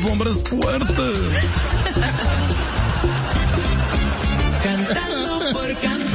los hombres fuertes. Cantando por cantar.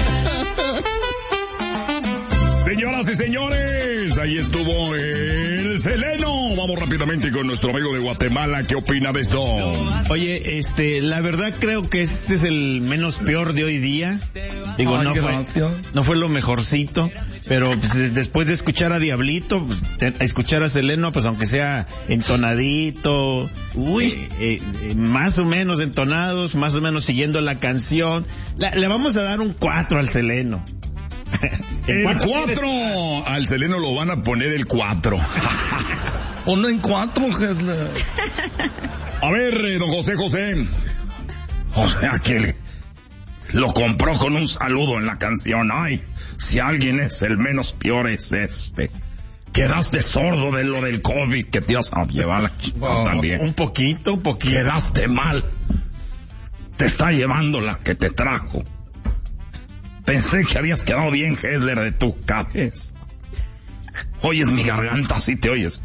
Señoras y señores, ahí estuvo el Seleno. Vamos rápidamente con nuestro amigo de Guatemala. ¿Qué opina de esto? Oye, la verdad creo que este es el menos peor de hoy día. Digo, no fue lo mejorcito, pero pues, después de escuchar a Diablito, escuchar a Seleno, pues aunque sea entonadito, más o menos entonados, más o menos siguiendo la canción, le vamos a dar un 4 al Seleno. El 4. Al Seleno lo van a poner el 4. Ponlo en 4, Hessler. A ver, don José. O sea que lo compró con un saludo en la canción. Ay, si alguien es el menos peor es este. Quedaste sordo de lo del COVID que te ibas a llevar la chica también. Un poquito. Quedaste mal. Te está llevando la que te trajo. Pensé que habías quedado bien, Hessler, de tu cabeza. Oyes mi garganta, así te oyes.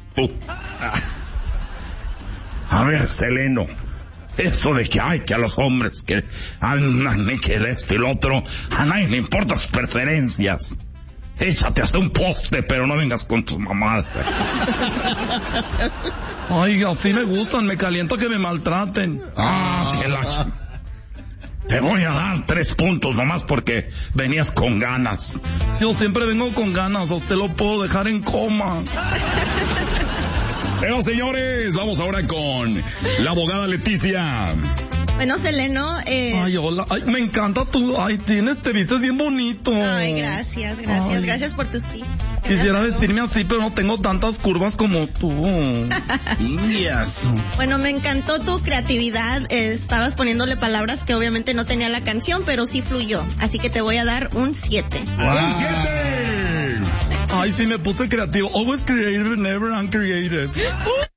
A ver, Seleno, eso de que hay que a los hombres que andan y que esto y lo otro, a nadie le importan sus preferencias. Échate hasta un poste, pero no vengas con tus mamadas. Ay, así me gustan, me calienta que me maltraten. Te voy a dar 3 puntos nomás porque venías con ganas. Yo siempre vengo con ganas, a usted lo puedo dejar en coma. Pero señores, vamos ahora con la abogada Leticia. Bueno, Seleno, Ay, hola. Ay, me encanta tú. Ay, te vistes bien bonito. Ay, gracias. Ay. Gracias por tus tips. Quisiera vestirme así, pero no tengo tantas curvas como tú. Indias. Bueno, me encantó tu creatividad. Estabas poniéndole palabras que obviamente no tenía la canción, pero sí fluyó. Así que te voy a dar un 7. ¡Un 7! Ay, sí, me puse creativo. Always creative, never uncreative.